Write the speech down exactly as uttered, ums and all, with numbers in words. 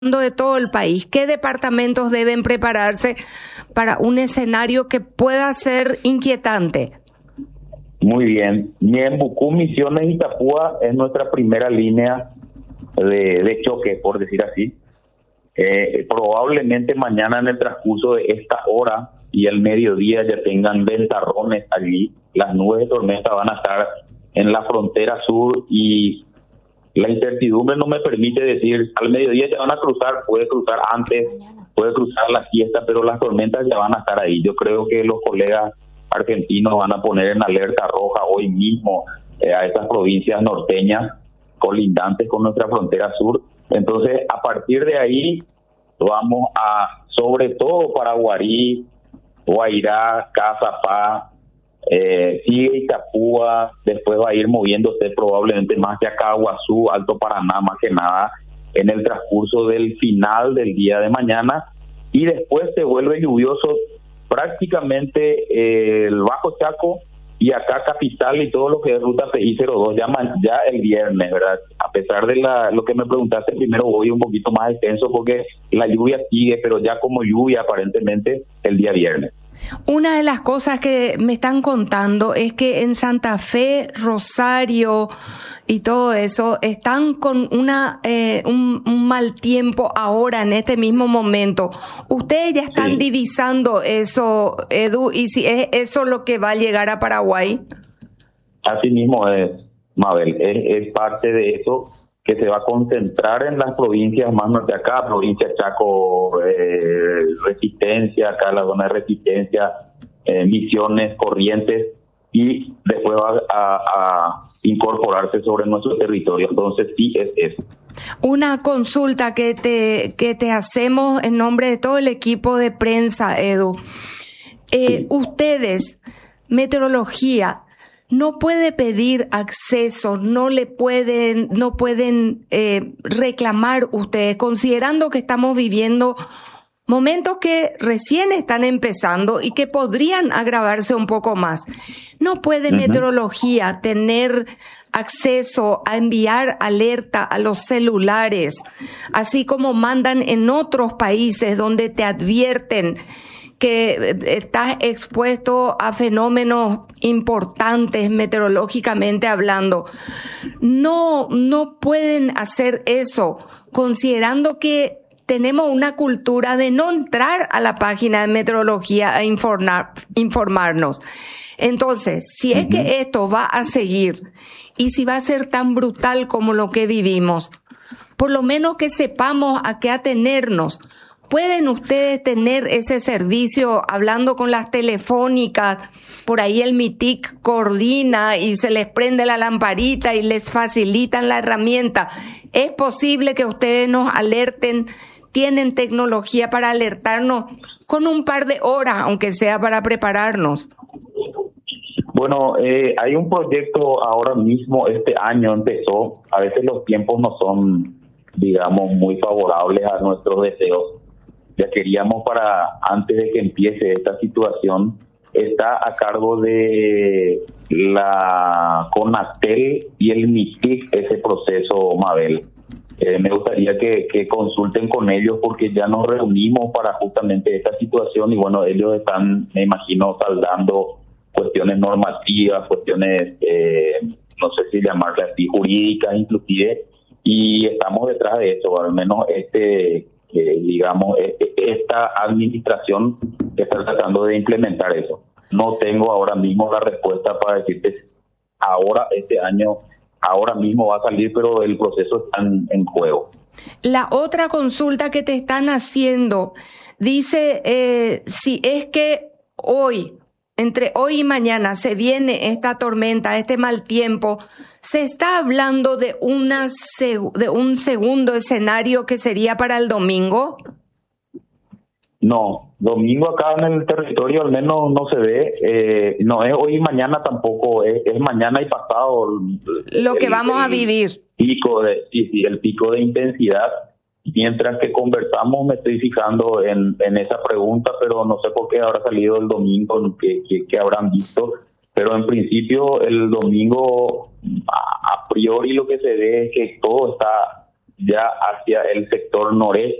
de todo el país. ¿Qué departamentos deben prepararse para un escenario que pueda ser inquietante? Muy bien. Ñembucú, Misiones y Itapúa es nuestra primera línea de, de choque, por decir así. Eh, probablemente mañana en el transcurso de esta hora y el mediodía ya tengan ventarrones allí. Las nubes de tormenta van a estar en la frontera sur y la incertidumbre no me permite decir al mediodía ya van a cruzar, puede cruzar antes, puede cruzar la siesta, pero las tormentas ya van a estar ahí. Yo creo que los colegas argentinos van a poner en alerta roja hoy mismo eh, a estas provincias norteñas colindantes con nuestra frontera sur. Entonces, a partir de ahí vamos a, sobre todo para Guarí, Guairá, Cazapá, Eh, sigue Itapúa, después va a ir moviéndose probablemente más hacia Caguazú, Alto Paraná, más que nada en el transcurso del final del día de mañana, y después se vuelve lluvioso prácticamente eh, el Bajo Chaco y acá Capital y todo lo que es ruta P I cero dos ya, ya el viernes, ¿verdad? A pesar de la, lo que me preguntaste primero, voy un poquito más extenso porque la lluvia sigue, pero ya como lluvia aparentemente el día viernes. Una de las cosas que me están contando es que en Santa Fe, Rosario y todo eso están con una eh, un, un mal tiempo ahora en este mismo momento. ¿Ustedes ya están sí. divisando eso, Edu, y si es eso lo que va a llegar a Paraguay? Así mismo es, Mabel, es, es parte de eso que se va a concentrar en las provincias más norte acá, provincia Chaco, eh, Resistencia, acá la zona de Resistencia, eh, Misiones, Corrientes, y después va a, a incorporarse sobre nuestro territorio. Entonces sí es eso. Una consulta que te, que te hacemos en nombre de todo el equipo de prensa, Edu. Eh, sí. Ustedes, meteorología, no puede pedir acceso, no le pueden, no pueden eh, reclamar ustedes, considerando que estamos viviendo momentos que recién están empezando y que podrían agravarse un poco más. No puede uh-huh. meteorología tener acceso a enviar alerta a los celulares, así como mandan en otros países donde te advierten que estás expuesto a fenómenos importantes meteorológicamente hablando. No, no pueden hacer eso, considerando que tenemos una cultura de no entrar a la página de meteorología a informar, informarnos. Entonces, si es uh-huh. que esto va a seguir y si va a ser tan brutal como lo que vivimos, por lo menos que sepamos a qué atenernos. ¿Pueden ustedes tener ese servicio hablando con las telefónicas? Por ahí el MITIC coordina y se les prende la lamparita y les facilitan la herramienta. ¿Es posible que ustedes nos alerten? ¿Tienen tecnología para alertarnos con un par de horas, aunque sea para prepararnos? Bueno, eh, hay un proyecto ahora mismo, este año empezó. A veces los tiempos no son, digamos, muy favorables a nuestros deseos. Ya queríamos para, antes de que empiece esta situación, está a cargo de la CONATEL y el MITIC ese proceso, Mabel. Eh, me gustaría que, que consulten con ellos porque ya nos reunimos para justamente esta situación y bueno, ellos están, me imagino, saldando cuestiones normativas, cuestiones, eh, no sé si llamarlas así, jurídicas inclusive, y estamos detrás de eso, al menos este... que digamos esta administración está tratando de implementar eso. No tengo ahora mismo la respuesta para decirte ahora este año ahora mismo va a salir, pero el proceso está en, en juego. La otra consulta que te están haciendo dice eh, si es que hoy entre hoy y mañana se viene esta tormenta, este mal tiempo, ¿se está hablando de, una seg- de un segundo escenario que sería para el domingo? No, domingo acá en el territorio al menos no se ve, eh, no es hoy y mañana tampoco, es, es mañana y pasado. Lo el, que vamos el a vivir. Pico de, sí, sí, el pico de intensidad. Mientras que conversamos me estoy fijando en, en esa pregunta, pero no sé por qué habrá salido el domingo, que, que, que habrán visto, pero en principio el domingo a, a priori lo que se ve es que todo está ya hacia el sector noreste